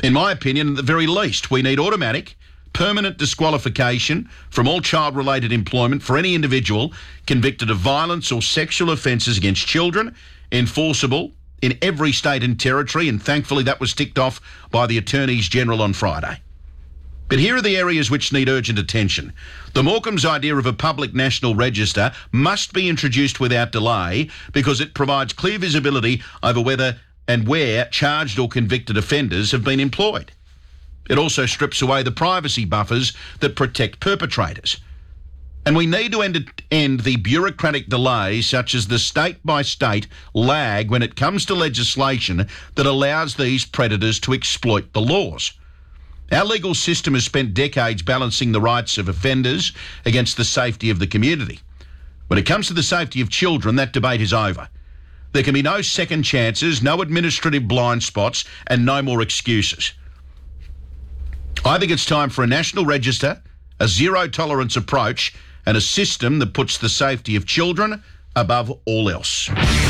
In my opinion, at the very least, we need automatic, permanent disqualification from all child-related employment for any individual convicted of violence or sexual offences against children, enforceable in every state and territory, and thankfully that was ticked off by the Attorneys General on Friday. But here are the areas which need urgent attention. The Morecambe's idea of a public national register must be introduced without delay because it provides clear visibility over whether and where charged or convicted offenders have been employed. It also strips away the privacy buffers that protect perpetrators. And we need to end the bureaucratic delays such as the state-by-state lag when it comes to legislation that allows these predators to exploit the laws. Our legal system has spent decades balancing the rights of offenders against the safety of the community. When it comes to the safety of children, that debate is over. There can be no second chances, no administrative blind spots, and no more excuses. I think it's time for a national register, a zero-tolerance approach, and a system that puts the safety of children above all else.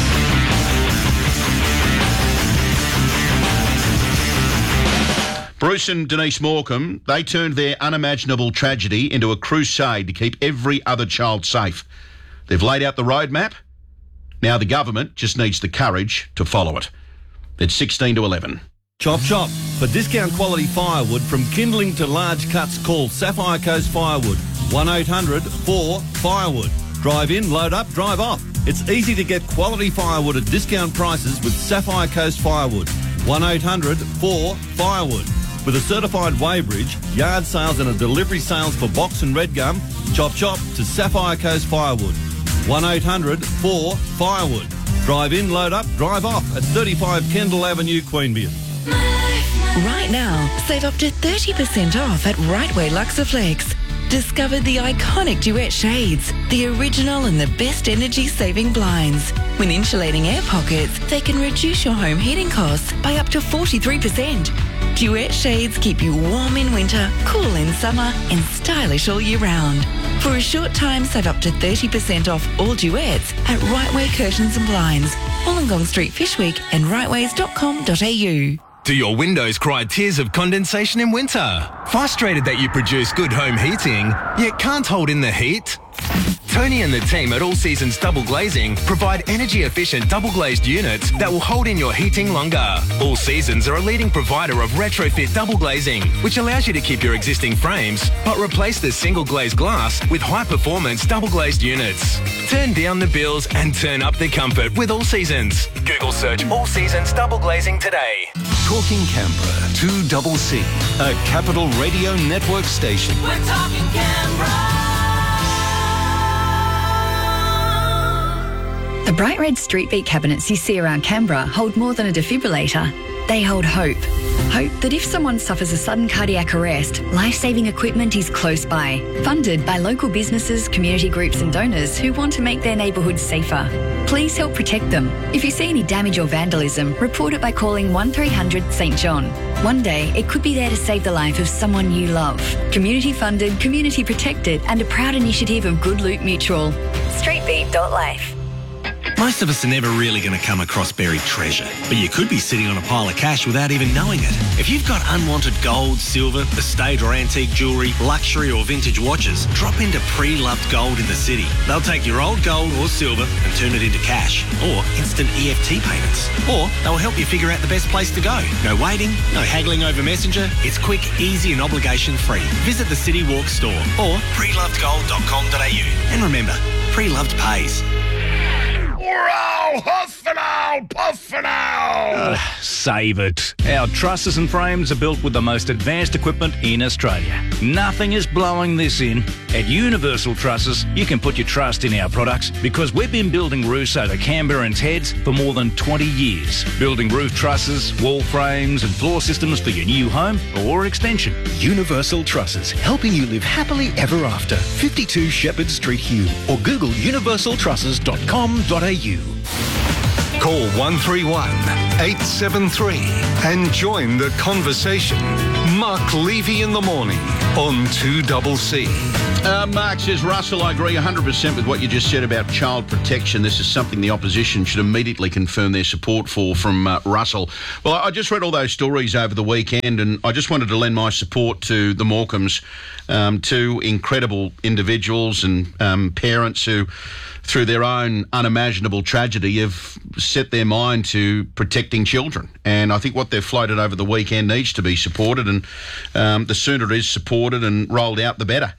Bruce and Denise Morecambe, they turned their unimaginable tragedy into a crusade to keep every other child safe. They've laid out the roadmap. Now the government just needs the courage to follow it. It's 16 to 11. Chop Chop. For discount quality firewood from kindling to large cuts, call Sapphire Coast Firewood. 1-800-4-FIREWOOD. Drive in, load up, drive off. It's easy to get quality firewood at discount prices with Sapphire Coast Firewood. 1-800-4-FIREWOOD. With a certified weighbridge, yard sales and a delivery sales for box and red gum, Chop Chop to Sapphire Coast Firewood. 1-800-4-FIREWOOD. Drive in, load up, drive off at 35 Kendall Avenue, Queanbeyan. Right now, save up to 30% off at Rightway Luxaflex. Discover the iconic Duet shades, the original and the best energy-saving blinds. When insulating air pockets, they can reduce your home heating costs by up to 43%. Duet shades keep you warm in winter, cool in summer, and stylish all year round. For a short time, save up to 30% off all Duets at Rightway Curtains and Blinds, Wollongong Street, Fishwick, and rightways.com.au. Do your windows cry tears of condensation in winter? Frustrated that you produce good home heating, yet can't hold in the heat? Tony and the team at All Seasons Double Glazing provide energy-efficient double-glazed units that will hold in your heating longer. All Seasons are a leading provider of retrofit double glazing, which allows you to keep your existing frames, but replace the single-glazed glass with high-performance double-glazed units. Turn down the bills and turn up the comfort with All Seasons. Google search All Seasons Double Glazing today. Talking Canberra, 2CC, a Capital Radio Network station. We're talking Canberra. The bright red street beat cabinets you see around Canberra hold more than a defibrillator. They hold hope. Hope that if someone suffers a sudden cardiac arrest, life-saving equipment is close by. Funded by local businesses, community groups and donors who want to make their neighbourhoods safer. Please help protect them. If you see any damage or vandalism, report it by calling 1300 St John. One day, it could be there to save the life of someone you love. Community funded, community protected and a proud initiative of Good Loot Mutual. Streetbeat.life. Most of us are never really going to come across buried treasure, but you could be sitting on a pile of cash without even knowing it. If you've got unwanted gold, silver, estate or antique jewellery, luxury or vintage watches, drop into Pre-Loved Gold in the city. They'll take your old gold or silver and turn it into cash or instant EFT payments. Or they'll help you figure out the best place to go. No waiting, no haggling over Messenger. It's quick, easy and obligation-free. Visit the City Walk store or prelovedgold.com.au. And remember, Pre-Loved pays. Huff and owl, puff and owl. Save it. Our trusses and frames are built with the most advanced equipment in Australia. Nothing is blowing this in. At Universal Trusses, you can put your trust in our products because we've been building roofs over Canberrans' heads for more than 20 years. Building roof trusses, wall frames and floor systems for your new home or extension. Universal Trusses, helping you live happily ever after. 52 Shepherd Street, Hume, or Google universaltrusses.com.au. Call 131-873 and join the conversation. Mark Levy in the morning. on 2CC. Mark says, Russell, I agree 100% with what you just said about child protection. This is something the opposition should immediately confirm their support for from Russell. Well, I just read all those stories over the weekend and I just wanted to lend my support to the Morecambes, two incredible individuals and parents who, through their own unimaginable tragedy, have set their mind to protecting children. And I think what they've floated over the weekend needs to be supported, and the sooner it is supported and rolled out, the better.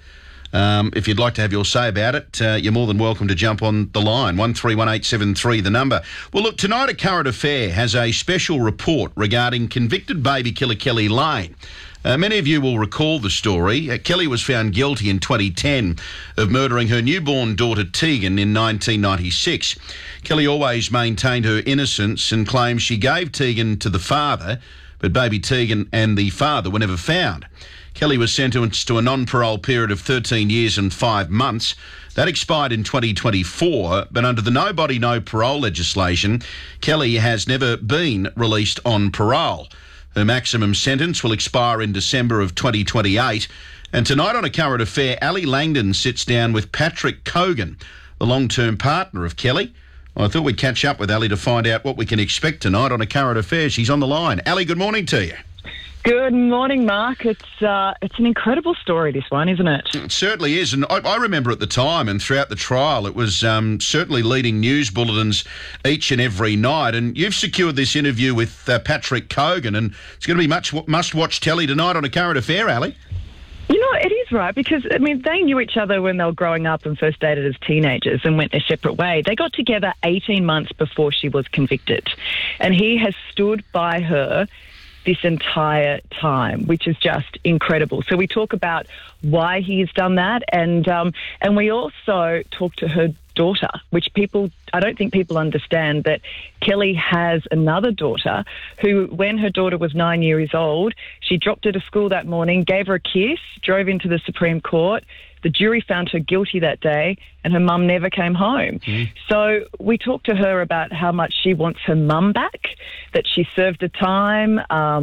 If you'd like to have your say about it, you're more than welcome to jump on the line. 131873, the number. Well, look, tonight a Current Affair has a special report regarding convicted baby killer Kelly Lane. Many of you will recall the story. Kelly was found guilty in 2010 of murdering her newborn daughter Tegan in 1996. Kelly always maintained her innocence and claims she gave Tegan to the father, but baby Tegan and the father were never found. Kelly was sentenced to a non-parole period of 13 years and 5 months. That expired in 2024, but under the No Body, No Parole legislation, Kelly has never been released on parole. Her maximum sentence will expire in December of 2028. And tonight on A Current Affair, Ali Langdon sits down with Patrick Cogan, the long-term partner of Kelly. I thought we'd catch up with Ali to find out what we can expect tonight on A Current Affair. She's on the line. Ali, good morning to you. Good morning, Mark. It's an incredible story, this one, isn't it? It certainly is. And I remember at the time and throughout the trial, it was certainly leading news bulletins each and every night. And you've secured this interview with Patrick Cogan, and it's going to be must-watch telly tonight on A Current Affair, Ali. You know, it is right, because, I mean, they knew each other when they were growing up and first dated as teenagers and went their separate way. They got together 18 months before she was convicted. And he has stood by her this entire time, which is just incredible. So we talk about why he's done that, and we also talk to her daughter, which I don't think people understand, that Kelly has another daughter who, when her daughter was 9 years old, she dropped her to school that morning, gave her a kiss, drove into the Supreme Court. The jury found her guilty that day, and her mum never came home. So we talked to her about how much she wants her mum back, that she served a time,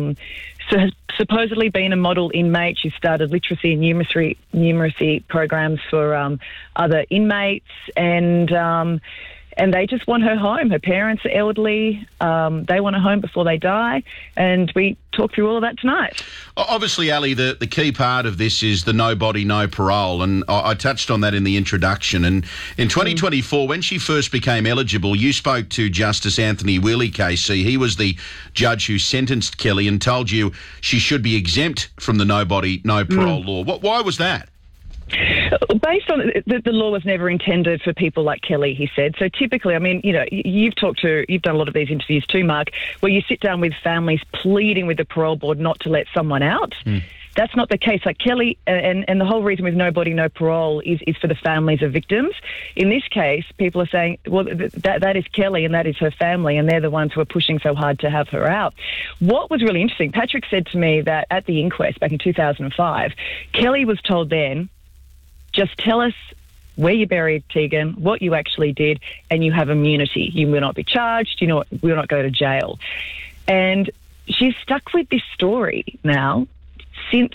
so has supposedly been a model inmate. She started literacy and numeracy programs for other inmates, and they just want her home. Her parents are elderly. They want her home before they die. And we talk through all of that tonight. Obviously, Ali, the key part of this is the No Body, No Parole. And I touched on that in the introduction. And in 2024, when she first became eligible, you spoke to Justice Anthony Wheely, KC. He was the judge who sentenced Kelly and told you she should be exempt from the No Body, No Parole law. Why was that? Based on the law was never intended for people like Kelly, he said. So typically, I mean, you know, you've done a lot of these interviews too, Mark, where you sit down with families pleading with the parole board not to let someone out. That's not the case. Like Kelly, and the whole reason with No Body, No Parole is for the families of victims. In this case, people are saying, well, that is Kelly and that is her family, and they're the ones who are pushing so hard to have her out. What was really interesting, Patrick said to me that at the inquest back in 2005, Kelly was told then, just tell us where you buried Tegan, what you actually did, and you have immunity. You will not be charged, you will not go to jail. And she's stuck with this story now since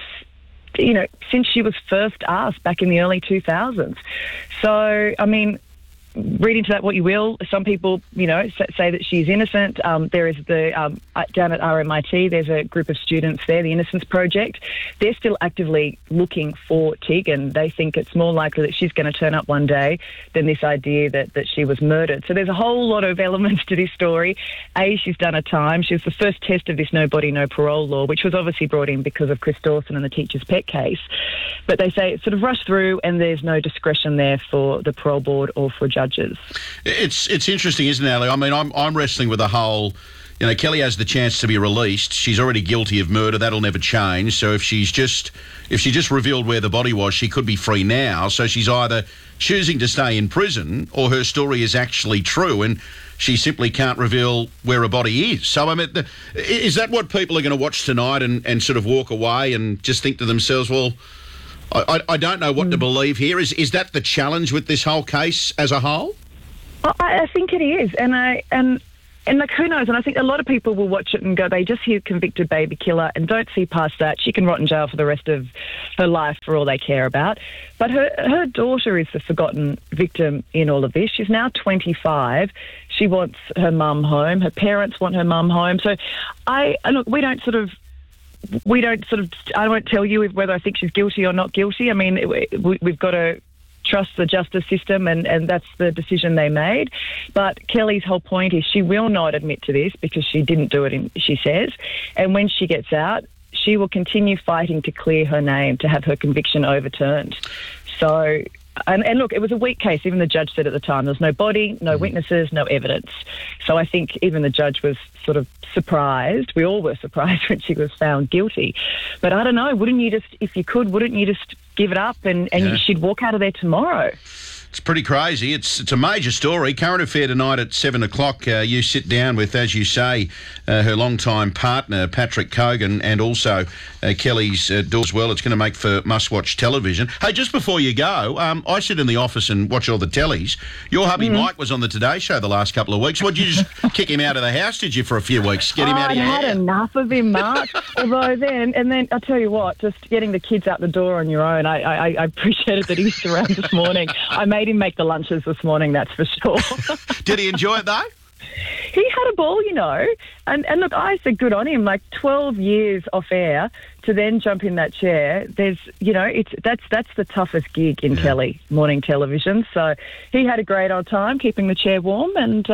she was first asked back in the early 2000s. So, I mean, read into that what you will. Some people, say that she's innocent. There is down at RMIT, there's a group of students there, the Innocence Project. They're still actively looking for Tegan. They think it's more likely that she's going to turn up one day than this idea that she was murdered. So there's a whole lot of elements to this story. She's done a time. She was the first test of this No Body, No Parole law, which was obviously brought in because of Chris Dawson and the teacher's pet case. But they say it's sort of rushed through and there's no discretion there for the parole board or for judges. It's interesting, isn't it, Ali? I mean, I'm wrestling with the whole, Kelly has the chance to be released. She's already guilty of murder. That'll never change. So if she just revealed where the body was, she could be free now. So she's either choosing to stay in prison or her story is actually true and she simply can't reveal where a body is. So, I mean, is that what people are going to watch tonight and sort of walk away and just think to themselves, well, I don't know what to believe here. Is that the challenge with this whole case as a whole? I think it is, and And like, who knows? And I think a lot of people will watch it and go, they just hear convicted baby killer and don't see past that. She can rot in jail for the rest of her life for all they care about. But her daughter is the forgotten victim in all of this. She's now 25. She wants her mum home. Her parents want her mum home. So look, I won't tell you whether I think she's guilty or not guilty. I mean, we've got to trust the justice system, and that's the decision they made. But Kelly's whole point is she will not admit to this because she didn't do it, she says. And when she gets out, she will continue fighting to clear her name, to have her conviction overturned. So, and look, it was a weak case. Even the judge said at the time, there's no body, no witnesses, no evidence. So I think even the judge was sort of surprised. We all were surprised when she was found guilty. But I don't know, wouldn't you just give it up and she'd walk out of there tomorrow? It's pretty crazy. It's a major story. Current Affair tonight at 7 o'clock. You sit down with, as you say, her longtime partner, Patrick Cogan, and also Kelly's daughter as well. It's going to make for must-watch television. Hey, just before you go, I sit in the office and watch all the tellies. Your hubby Mike was on the Today Show the last couple of weeks. What, did you just kick him out of the house, did you, for a few weeks? Get him out of your hair? I'd had enough of him, Mark. Although then I'll tell you what, just getting the kids out the door on your own, I appreciated that he was around this morning. I made him make the lunches this morning, that's for sure. Did he enjoy it, though? He had a ball, and look, I said good on him. Like 12 years off air to then jump in that chair. There's, that's the toughest gig in telly, morning television. So he had a great old time keeping the chair warm, and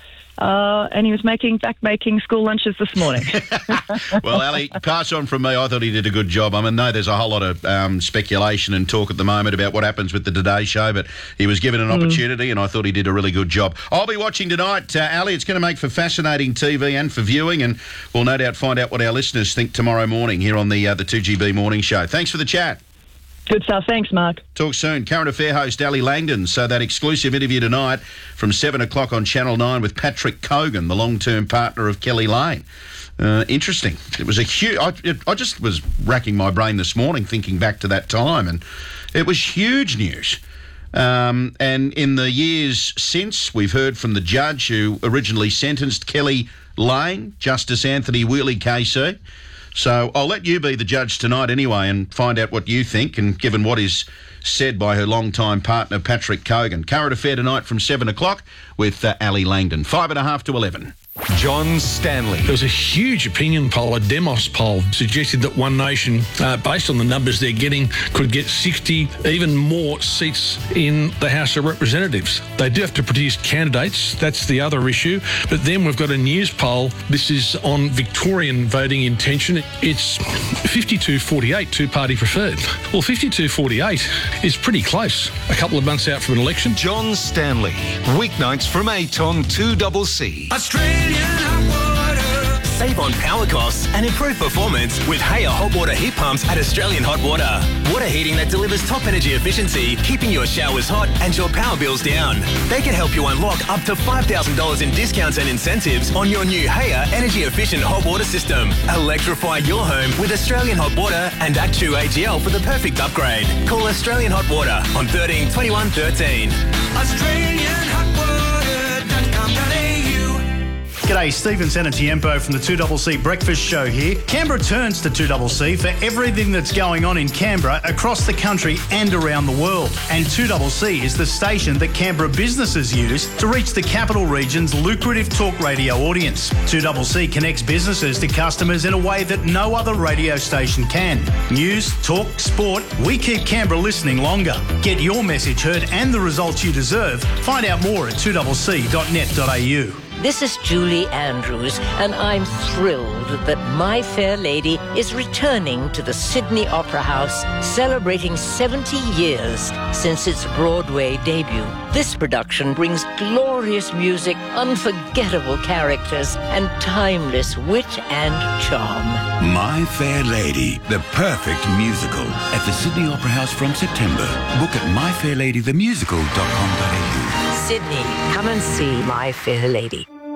he was making school lunches this morning. Well, Ali, pass on from me. I thought he did a good job. I know there's a whole lot of speculation and talk at the moment about what happens with the Today Show, but he was given an opportunity, and I thought he did a really good job. I'll be watching tonight, Ali. It's going to make for fascinating TV and for viewing, and we'll no doubt find out what our listeners think tomorrow morning here on the 2GB Morning Show. Thanks for the chat. Good stuff. Thanks, Mark. Talk soon. Current Affair host Ali Langdon. So that exclusive interview tonight from 7 o'clock on Channel 9 with Patrick Cogan, the long-term partner of Kelly Lane. Interesting. It was a huge... I just was racking my brain this morning thinking back to that time, and it was huge news. And in the years since, we've heard from the judge who originally sentenced Kelly Lane, Justice Anthony Wheatley KC. So I'll let you be the judge tonight anyway and find out what you think, and given what is said by her long-time partner, Patrick Cogan. Current Affair tonight from 7 o'clock with Ali Langdon. 5.5 to 11. John Stanley. There was a huge opinion poll, a Demos poll, suggested that One Nation, based on the numbers they're getting, could get 60, even more seats in the House of Representatives. They do have to produce candidates. That's the other issue. But then we've got a news poll. This is on Victorian voting intention. It's 52-48, two-party preferred. Well, 52-48 is pretty close. A couple of months out from an election. John Stanley. Weeknights from 8 on 2CC. Save on power costs and improve performance with Haya hot water heat pumps at Australian Hot Water. Water heating that delivers top energy efficiency, keeping your showers hot and your power bills down. They can help you unlock up to $5,000 in discounts and incentives on your new Haya energy efficient hot water system. Electrify your home with Australian Hot Water and Actu AGL for the perfect upgrade. Call Australian Hot Water on 13 21 13. G'day, Stephen Sanatiempo from the 2CC Breakfast Show here. Canberra turns to 2CC for everything that's going on in Canberra, across the country and around the world. And 2CC is the station that Canberra businesses use to reach the capital region's lucrative talk radio audience. 2CC connects businesses to customers in a way that no other radio station can. News, talk, sport, we keep Canberra listening longer. Get your message heard and the results you deserve. Find out more at 2cc.net.au. This is Julie Andrews, and I'm thrilled that My Fair Lady is returning to the Sydney Opera House, celebrating 70 years since its Broadway debut. This production brings glorious music, unforgettable characters, and timeless wit and charm. My Fair Lady, the perfect musical, at the Sydney Opera House from September. Book at myfairladythemusical.com.au. Sydney, come and see My Fair Lady.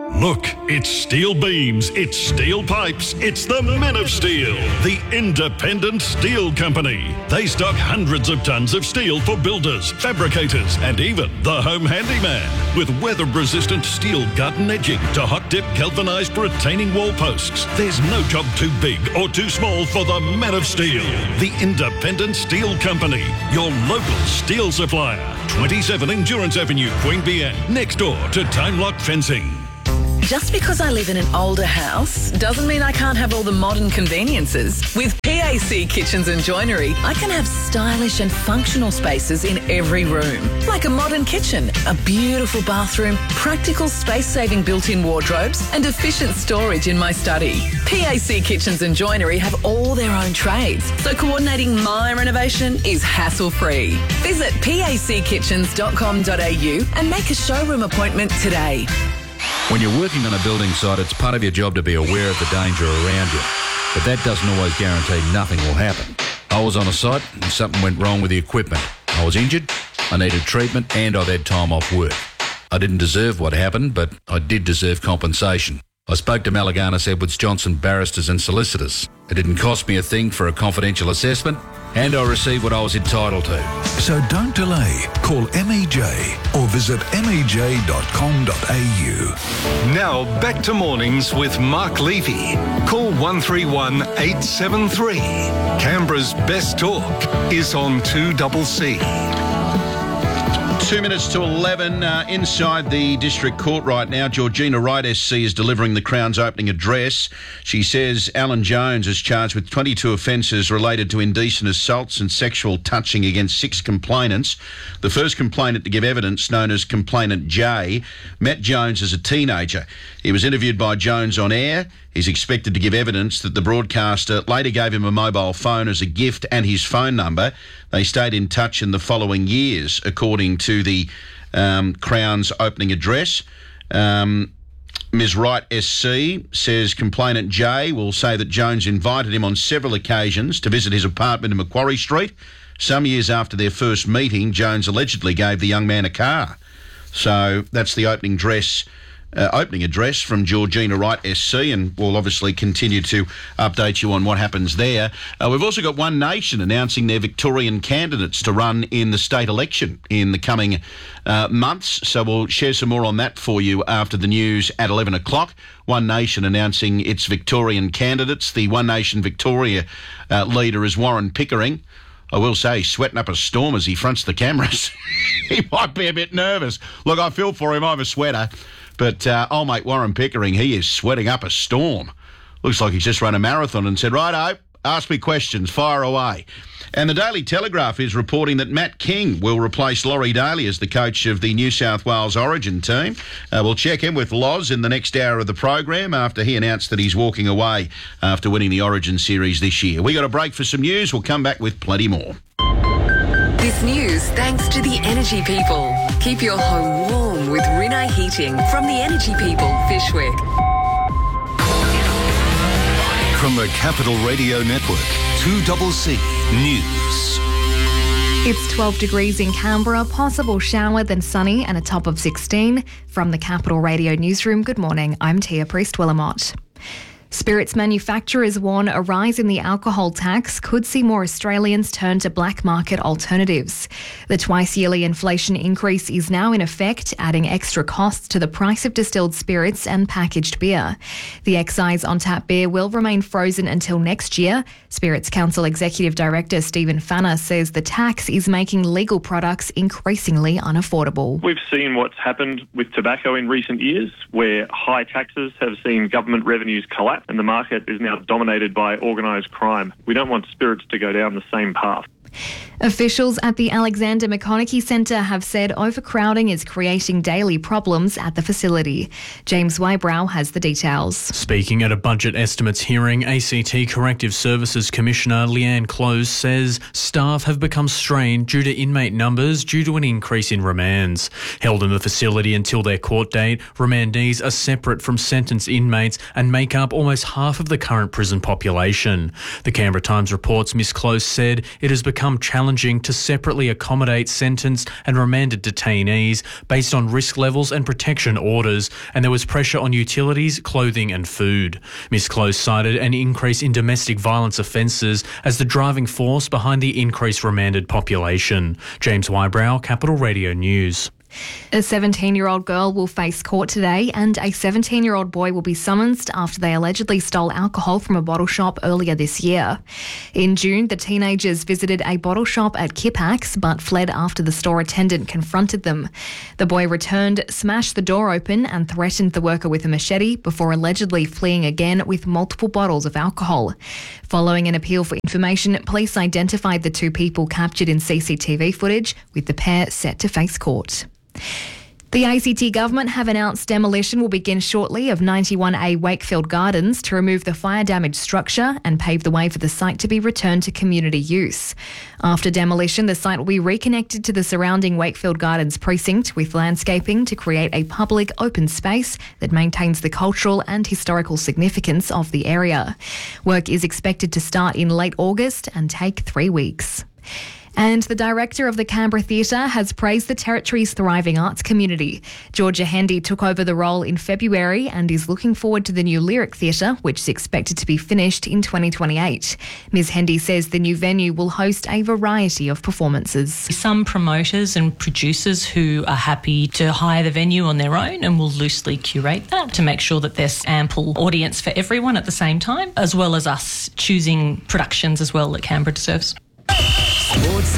Look, it's steel beams, it's steel pipes, it's the Men of Steel, the independent steel company. They stock hundreds of tons of steel for builders, fabricators, and even the home handyman. With weather-resistant steel garden edging to hot-dip galvanised retaining wall posts, there's no job too big or too small for the Men of Steel, the independent steel company, your local steel supplier. 27 Endurance Avenue, Queen Anne, next door to Time Lock Fencing. Just because I live in an older house doesn't mean I can't have all the modern conveniences. With PAC Kitchens and Joinery, I can have stylish and functional spaces in every room. Like a modern kitchen, a beautiful bathroom, practical space-saving built-in wardrobes and efficient storage in my study. PAC Kitchens and Joinery have all their own trades, so coordinating my renovation is hassle-free. Visit packitchens.com.au and make a showroom appointment today. When you're working on a building site, it's part of your job to be aware of the danger around you. But that doesn't always guarantee nothing will happen. I was on a site and something went wrong with the equipment. I was injured, I needed treatment, and I'd had time off work. I didn't deserve what happened, but I did deserve compensation. I spoke to Malaganas Edwards Johnson barristers and solicitors. It didn't cost me a thing for a confidential assessment, and I received what I was entitled to. So don't delay. Call MEJ or visit mej.com.au. Now back to mornings with Mark Levy. Call 131 873. Canberra's best talk is on 2CC. 2 minutes to 11 inside the district court right now. Georgina Wright SC is delivering the Crown's opening address. She says Alan Jones is charged with 22 offences related to indecent assaults and sexual touching against 6 complainants. The first complainant to give evidence, known as Complainant J, met Jones as a teenager. He was interviewed by Jones on air. He's expected to give evidence that the broadcaster later gave him a mobile phone as a gift and his phone number. They stayed in touch in the following years, according to the Crown's opening address. Ms Wright SC says Complainant J will say that Jones invited him on several occasions to visit his apartment in Macquarie Street. Some years after their first meeting, Jones allegedly gave the young man a car. So that's the opening address from Georgina Wright SC, and we'll obviously continue to update you on what happens there. We've also got One Nation announcing their Victorian candidates to run in the state election in the coming months, so we'll share some more on that for you after the news at 11 o'clock. One Nation announcing its Victorian candidates. The One Nation Victoria leader is Warren Pickering. I will say he's sweating up a storm as he fronts the cameras. He might be a bit nervous. Look, I feel for him. I'm a sweater. But old mate Warren Pickering, he is sweating up a storm. Looks like he's just run a marathon and said, righto, ask me questions, fire away. And the Daily Telegraph is reporting that Matt King will replace Laurie Daly as the coach of the New South Wales Origin team. We'll check in with Loz in the next hour of the program after he announced that he's walking away after winning the Origin series this year. We got a break for some news. We'll come back with plenty more. This news thanks to the Energy People. Keep your home warm with Rinnai Heating from the Energy People, Fishwick. From the Capital Radio Network, 2CC News. It's 12 degrees in Canberra, possible shower, then sunny and a top of 16. From the Capital Radio Newsroom, good morning, I'm Tia Priest-Willamott. Spirits manufacturers warn a rise in the alcohol tax could see more Australians turn to black market alternatives. The twice-yearly inflation increase is now in effect, adding extra costs to the price of distilled spirits and packaged beer. The excise on tap beer will remain frozen until next year. Spirits Council Executive Director Stephen Fanner says the tax is making legal products increasingly unaffordable. We've seen what's happened with tobacco in recent years, where high taxes have seen government revenues collapse and the market is now dominated by organised crime. We don't want spirits to go down the same path. Officials at the Alexander McConaughey Centre have said overcrowding is creating daily problems at the facility. James Wybrow has the details. Speaking at a budget estimates hearing, ACT Corrective Services Commissioner Leanne Close says staff have become strained due to inmate numbers due to an increase in remands. Held in the facility until their court date, remandees are separate from sentenced inmates and make up almost half of the current prison population. The Canberra Times reports Ms Close said it has become become challenging to separately accommodate sentenced and remanded detainees based on risk levels and protection orders, and there was pressure on utilities, clothing and food. Ms Close cited an increase in domestic violence offences as the driving force behind the increased remanded population. James Wybrow, Capital Radio News. A 17-year-old girl will face court today and a 17-year-old boy will be summoned after they allegedly stole alcohol from a bottle shop earlier this year. In June, the teenagers visited a bottle shop at Kipax but fled after the store attendant confronted them. The boy returned, smashed the door open and threatened the worker with a machete before allegedly fleeing again with multiple bottles of alcohol. Following an appeal for information, police identified the two people captured in CCTV footage, with the pair set to face court. The ACT government have announced demolition will begin shortly of 91A Wakefield Gardens to remove the fire-damaged structure and pave the way for the site to be returned to community use. After demolition, the site will be reconnected to the surrounding Wakefield Gardens precinct with landscaping to create a public open space that maintains the cultural and historical significance of the area. Work is expected to start in late August and take 3 weeks. And the director of the Canberra Theatre has praised the Territory's thriving arts community. Georgia Hendy took over the role in February and is looking forward to the new Lyric Theatre, which is expected to be finished in 2028. Ms Hendy says the new venue will host a variety of performances. Some promoters and producers who are happy to hire the venue on their own and will loosely curate that to make sure that there's ample audience for everyone at the same time, as well as us choosing productions as well that Canberra deserves. Sports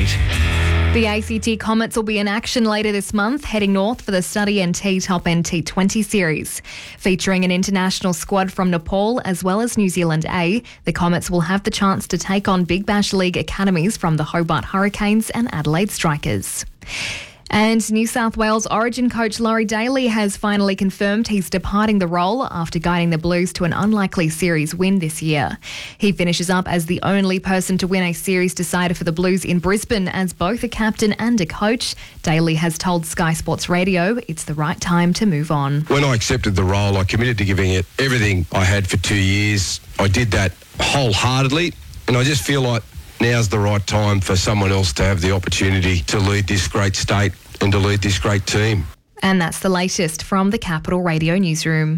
Update. The ACT Comets will be in action later this month, heading north for the Study NT Top End T20 series. Featuring an international squad from Nepal as well as New Zealand A, the Comets will have the chance to take on Big Bash League academies from the Hobart Hurricanes and Adelaide Strikers. And New South Wales Origin coach Laurie Daly has finally confirmed he's departing the role after guiding the Blues to an unlikely series win this year. He finishes up as the only person to win a series decider for the Blues in Brisbane as both a captain and a coach. Daly has told Sky Sports Radio it's the right time to move on. When I accepted the role, I committed to giving it everything I had for 2 years. I did that wholeheartedly, and I just feel like now's the right time for someone else to have the opportunity to lead this great state and to lead this great team. And that's the latest from the Capital Radio Newsroom.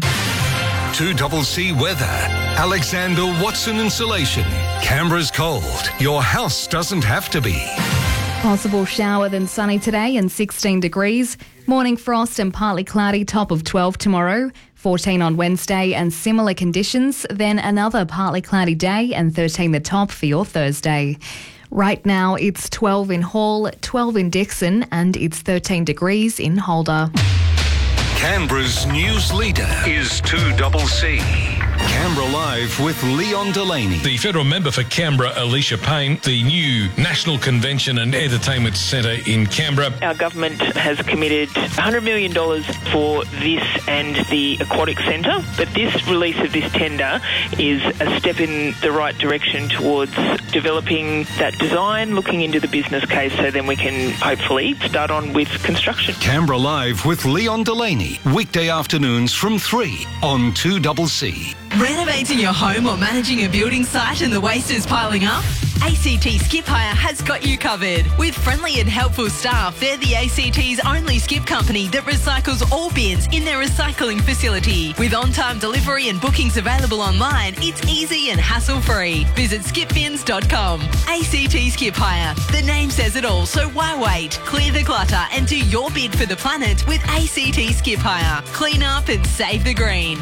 2CC weather. Alexander Watson Insulation. Canberra's cold. Your house doesn't have to be. Possible shower then sunny today and 16 degrees. Morning frost and partly cloudy, top of 12 tomorrow. 14 on Wednesday and similar conditions. Then another partly cloudy day and 13 the top for your Thursday. Right now it's 12 in Hall, 12 in Dixon and it's 13 degrees in Holder. Canberra's news leader is 2CC. Canberra Live with Leon Delaney. The federal member for Canberra, Alicia Payne, the new National Convention and Entertainment Centre in Canberra. Our government has committed $100 million for this and the Aquatic Centre, but this release of this tender is a step in the right direction towards developing that design, looking into the business case so then we can hopefully start on with construction. Canberra Live with Leon Delaney, weekday afternoons from 3 on 2CC. Renovating your home or managing a building site and the waste is piling up? ACT Skip Hire has got you covered. With friendly and helpful staff, they're the ACT's only skip company that recycles all bins in their recycling facility. With on-time delivery and bookings available online, it's easy and hassle-free. Visit skipbins.com. ACT Skip Hire. The name says it all, so why wait? Clear the clutter and do your bid for the planet with ACT Skip Hire. Clean up and save the green.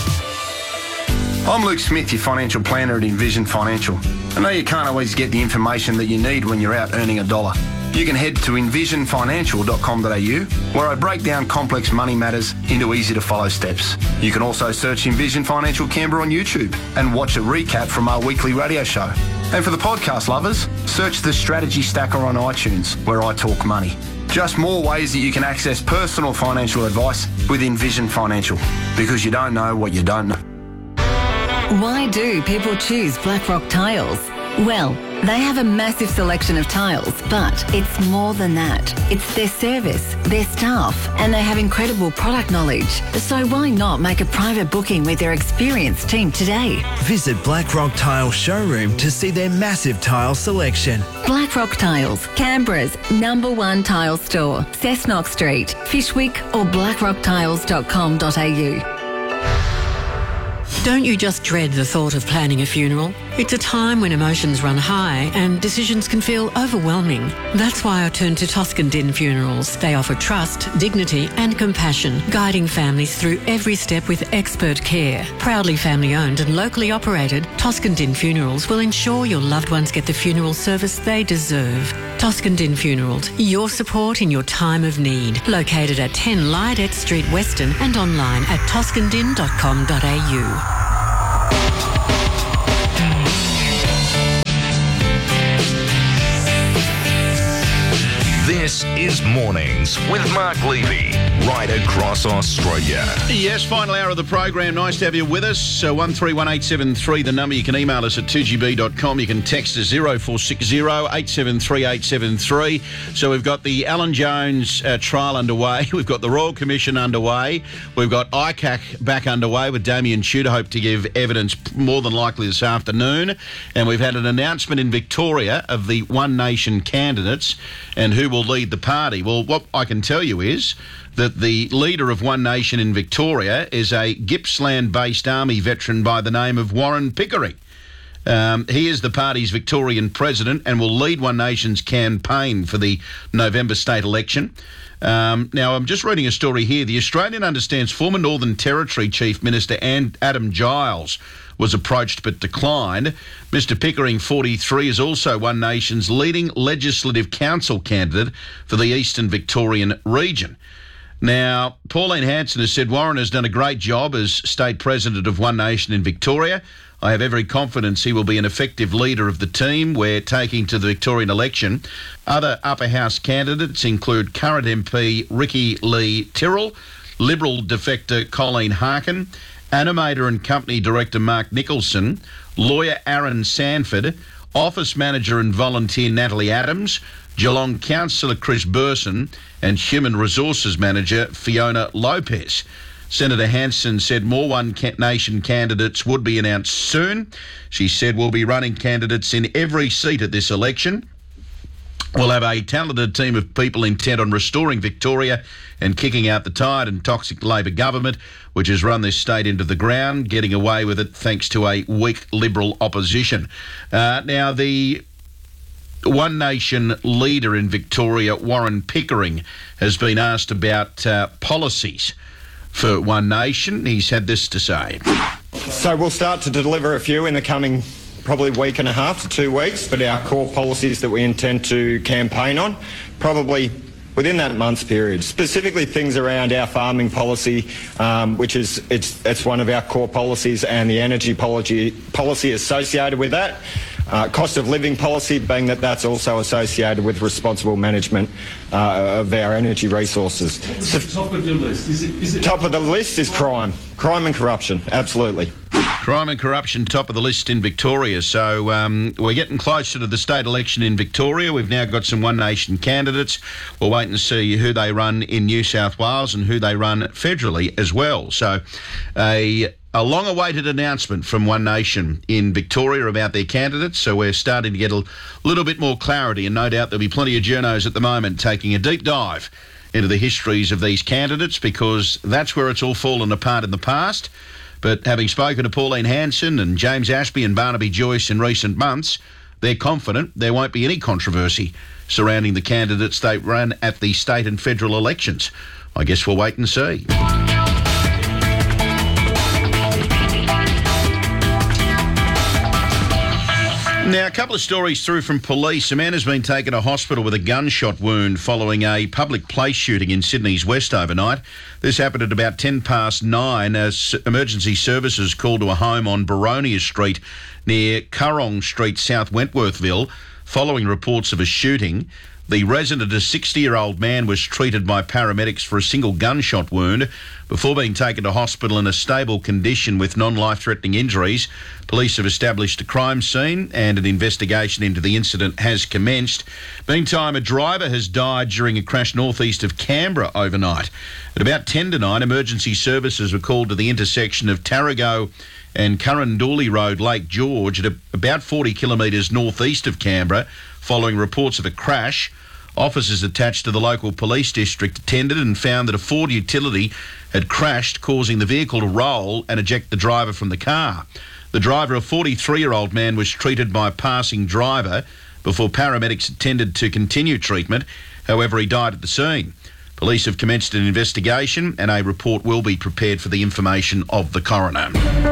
I'm Luke Smith, your financial planner at Envision Financial. I know you can't always get the information that you need when you're out earning a dollar. You can head to envisionfinancial.com.au, where I break down complex money matters into easy-to-follow steps. You can also search Envision Financial Canberra on YouTube and watch a recap from our weekly radio show. And for the podcast lovers, search The Strategy Stacker on iTunes, where I talk money. Just more ways that you can access personal financial advice with Envision Financial, because you don't know what you don't know. Why do people choose Blackrock Tiles? Well, They have a massive selection of tiles, but it's more than that. It's their service, their staff, and they have incredible product knowledge. So why not make a private booking with their experienced team today? Visit Blackrock Tile Showroom to see their massive tile selection. Blackrock Tiles, Canberra's #1 tile store. Cessnock Street, Fishwick or blackrocktiles.com.au. Don't you just dread the thought of planning a funeral? It's a time when emotions run high and decisions can feel overwhelming. That's why I turned to Toscan Din Funerals. They offer trust, dignity and compassion, guiding families through every step with expert care. Proudly family owned and locally operated, Toscan Din Funerals will ensure your loved ones get the funeral service they deserve. Toscan Din Funerals, your support in your time of need. Located at 10 Lydet Street, Weston, and online at toscandin.com.au. This is Mornings with Mark Levy, right across Australia. Yes, final hour of the program. Nice to have you with us. So 131873, the number. You can email us at 2gb.com. You can text us 0460 873 873. So we've got the Alan Jones trial underway. We've got the Royal Commission underway. We've got ICAC back underway with Damien Tudor. Hope to give evidence more than likely this afternoon. And we've had an announcement in Victoria of the One Nation candidates and who will lead the party. Well, what I can tell you is that the leader of One Nation in Victoria is a Gippsland-based Army veteran by the name of Warren Pickering. He is the party's Victorian president and will lead One Nation's campaign for the November state election. Now, I'm just reading a story here. The Australian understands former Northern Territory Chief Minister Adam Giles was approached but declined. Mr Pickering, 43, is also One Nation's leading Legislative Council candidate for the Eastern Victorian region. Now, Pauline Hanson has said Warren has done a great job as state president of One Nation in Victoria. I have every confidence he will be an effective leader of the team we're taking to the Victorian election. Other upper house candidates include current MP Ricky Lee Tyrrell, Liberal defector Colleen Harkin, animator and company director Mark Nicholson, lawyer Aaron Sanford, office manager and volunteer Natalie Adams, Geelong councillor Chris Burson and human resources manager Fiona Lopez. Senator Hanson said more One Nation candidates would be announced soon. She said we'll be running candidates in every seat at this election. We'll have a talented team of people intent on restoring Victoria and kicking out the tired and toxic Labor government, which has run this state into the ground, getting away with it thanks to a weak Liberal opposition. Now, the One Nation leader in Victoria, Warren Pickering, has been asked about policies for One Nation. He's had this to say. So we'll start to deliver a few in the coming probably week and a half to 2 weeks, but our core policies that we intend to campaign on, probably within that month's period. Specifically things around our farming policy, which is it's one of our core policies, and the energy policy associated with that. Cost of living policy, being that that's also associated with responsible management of our energy resources. So top of the list, is it? Top of the list is crime and corruption, absolutely. Crime and corruption, top of the list in Victoria. So we're getting closer to the state election in Victoria. We've now got some One Nation candidates. We'll wait and see who they run in New South Wales and who they run federally as well. So a long-awaited announcement from One Nation in Victoria about their candidates. So we're starting to get a little bit more clarity, and no doubt there'll be plenty of journos at the moment taking a deep dive into the histories of these candidates, because that's where it's all fallen apart in the past. But having spoken to Pauline Hanson and James Ashby and Barnaby Joyce in recent months, they're confident there won't be any controversy surrounding the candidates they ran at the state and federal elections. I guess we'll wait and see. Now, a couple of stories through from police. A man has been taken to hospital with a gunshot wound following a public place shooting in Sydney's West overnight. This happened at about 9:10 as emergency services called to a home on Baronia Street near Currong Street, South Wentworthville. following reports of a shooting. The resident, a 60-year-old man, was treated by paramedics for a single gunshot wound before being taken to hospital in a stable condition with non-life-threatening injuries. Police have established a crime scene and an investigation into the incident has commenced. Meantime, a driver has died during a crash northeast of Canberra overnight. At about 10 to 9, emergency services were called to the intersection of Tarago and Currandooley Road, Lake George, at about 40 kilometres northeast of Canberra, following reports of a crash. Officers attached to the local police district attended and found that a Ford utility had crashed, causing the vehicle to roll and eject the driver from the car. The driver, a 43-year-old man, was treated by a passing driver before paramedics attended to continue treatment. However, he died at the scene. Police have commenced an investigation and a report will be prepared for the information of the coroner.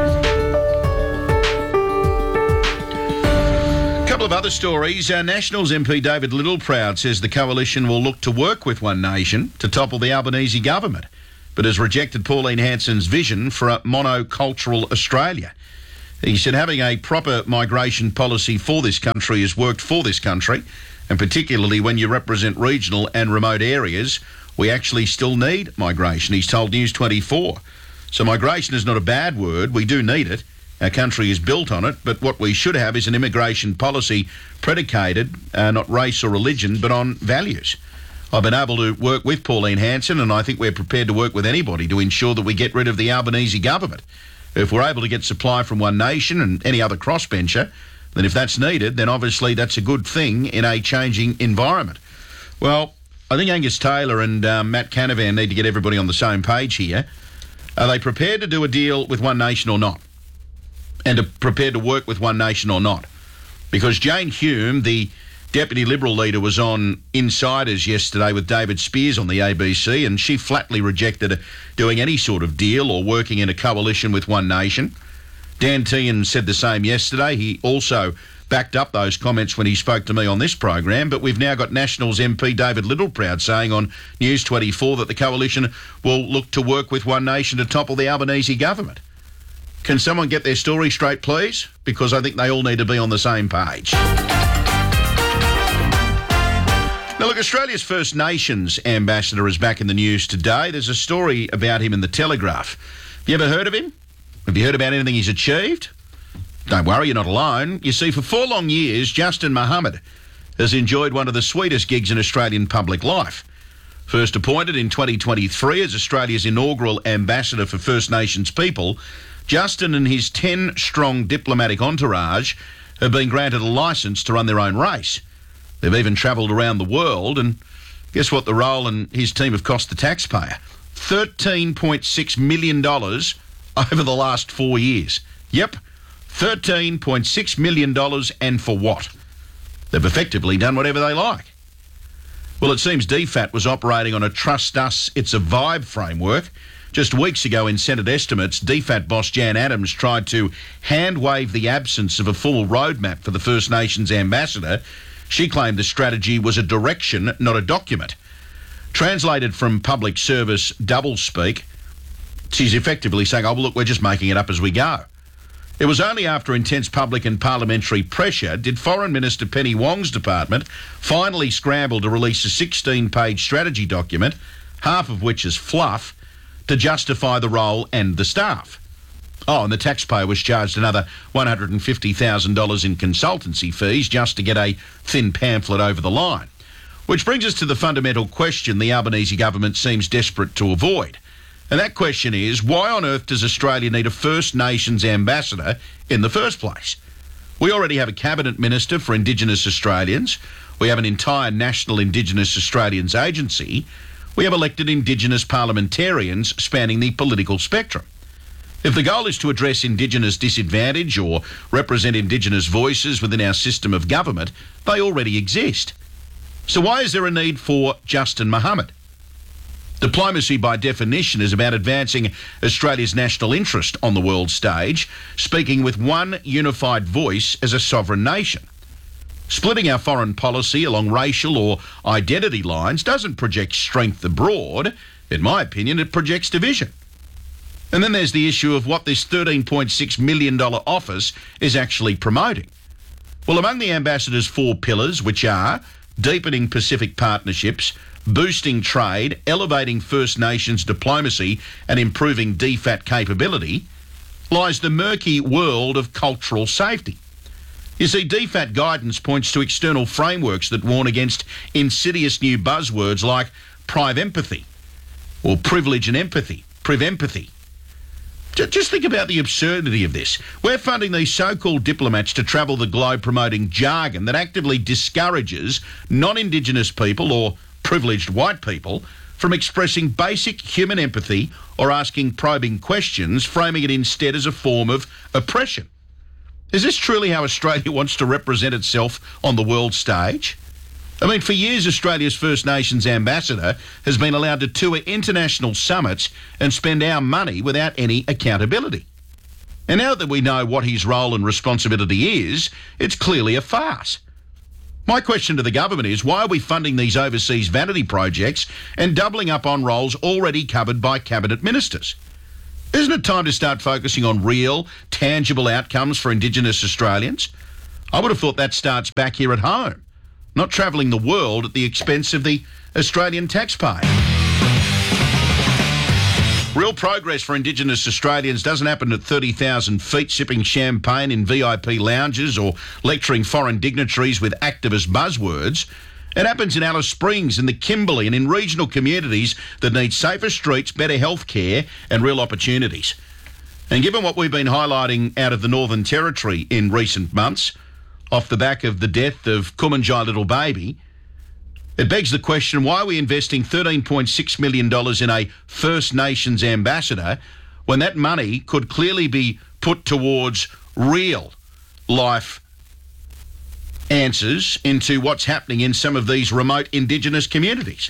Couple of other stories. Nationals MP David Littleproud says the coalition will look to work with One Nation to topple the Albanese government, but has rejected Pauline Hanson's vision for a monocultural Australia. He said having a proper migration policy for this country has worked for this country, and particularly when you represent regional and remote areas, we actually still need migration, he's told News 24. So migration is not a bad word, we do need it. Our country is built on it, but what we should have is an immigration policy predicated, not race or religion, but on values. I've been able to work with Pauline Hanson, and I think we're prepared to work with anybody to ensure that we get rid of the Albanese government. If we're able to get supply from One Nation and any other crossbencher, then if that's needed, then obviously that's a good thing in a changing environment. Well, I think Angus Taylor and Matt Canavan need to get everybody on the same page here. Are they prepared to do a deal with One Nation or not? And are prepared to work with One Nation or not? Because Jane Hume, the Deputy Liberal leader, was on Insiders yesterday with David Spears on the ABC, and she flatly rejected doing any sort of deal or working in a coalition with One Nation. Dan Tehan said the same yesterday. He also backed up those comments when he spoke to me on this program, but we've now got Nationals MP David Littleproud saying on News 24 that the coalition will look to work with One Nation to topple the Albanese government. Can someone get their story straight, please? Because I think they all need to be on the same page. Now, look, Australia's First Nations ambassador is back in the news today. There's a story about him in the Telegraph. Have you ever heard of him? Have you heard about anything he's achieved? Don't worry, you're not alone. You see, for 4 long years, Justin Mohammed has enjoyed one of the sweetest gigs in Australian public life. First appointed in 2023 as Australia's inaugural ambassador for First Nations people, Justin and his 10-strong diplomatic entourage have been granted a licence to run their own race. They've even travelled around the world, and guess what the role and his team have cost the taxpayer? $13.6 million over the last 4 years. Yep, $13.6 million, and for what? They've effectively done whatever they like. Well, it seems DFAT was operating on a trust us, it's a vibe framework. Just weeks ago in Senate estimates, DFAT boss Jan Adams tried to hand-wave the absence of a full roadmap for the First Nations ambassador. She claimed the strategy was a direction, not a document. Translated from public service doublespeak, she's effectively saying, oh, well, look, we're just making it up as we go. It was only after intense public and parliamentary pressure did Foreign Minister Penny Wong's department finally scramble to release a 16-page strategy document, half of which is fluff, to justify the role and the staff. Oh, and the taxpayer was charged another $150,000 in consultancy fees just to get a thin pamphlet over the line. Which brings us to the fundamental question the Albanese government seems desperate to avoid. And that question is, why on earth does Australia need a First Nations ambassador in the first place? We already have a Cabinet Minister for Indigenous Australians. We have an entire National Indigenous Australians Agency. We have elected Indigenous parliamentarians spanning the political spectrum. If the goal is to address Indigenous disadvantage or represent Indigenous voices within our system of government, they already exist. So why is there a need for Justin Mohammed? Diplomacy, by definition, is about advancing Australia's national interest on the world stage, speaking with one unified voice as a sovereign nation. Splitting our foreign policy along racial or identity lines doesn't project strength abroad. In my opinion, it projects division. And then there's the issue of what this $13.6 million office is actually promoting. Well, among the ambassador's 4 pillars, which are deepening Pacific partnerships, boosting trade, elevating First Nations diplomacy and improving DFAT capability, lies the murky world of cultural safety. You see, DFAT guidance points to external frameworks that warn against insidious new buzzwords like prive-empathy or privilege and empathy, priv-empathy. Just think about the absurdity of this. We're funding these so-called diplomats to travel the globe promoting jargon that actively discourages non-Indigenous people or privileged white people from expressing basic human empathy or asking probing questions, framing it instead as a form of oppression. Is this truly how Australia wants to represent itself on the world stage? I mean, for years, Australia's First Nations ambassador has been allowed to tour international summits and spend our money without any accountability. And now that we know what his role and responsibility is, it's clearly a farce. My question to the government is, why are we funding these overseas vanity projects and doubling up on roles already covered by cabinet ministers? Isn't it time to start focusing on real, tangible outcomes for Indigenous Australians? I would have thought that starts back here at home, not travelling the world at the expense of the Australian taxpayer. Real progress for Indigenous Australians doesn't happen at 30,000 feet sipping champagne in VIP lounges or lecturing foreign dignitaries with activist buzzwords. It happens in Alice Springs, in the Kimberley and in regional communities that need safer streets, better health care and real opportunities. And given what we've been highlighting out of the Northern Territory in recent months, off the back of the death of Kumanjai Little Baby, it begs the question, why are we investing $13.6 million in a First Nations ambassador when that money could clearly be put towards real life answers into what's happening in some of these remote Indigenous communities?